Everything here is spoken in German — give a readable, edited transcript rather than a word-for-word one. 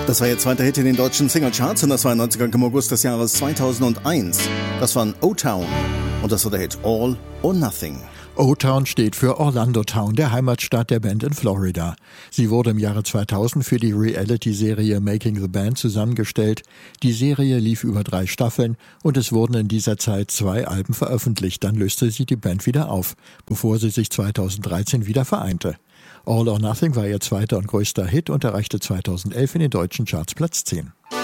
Das war ihr zweiter Hit in den deutschen Singlecharts und das war im 90er im August des Jahres 2001. Das war O-Town und das war der Hit All or Nothing. O-Town steht für Orlando Town, der Heimatstadt der Band in Florida. Sie wurde im Jahre 2000 für die Reality-Serie Making the Band zusammengestellt. Die Serie lief über 3 Staffeln und es wurden in dieser Zeit 2 Alben veröffentlicht. Dann löste sie die Band wieder auf, bevor sie sich 2013 wieder vereinte. All or Nothing war ihr zweiter und größter Hit und erreichte 2011 in den deutschen Charts Platz 10.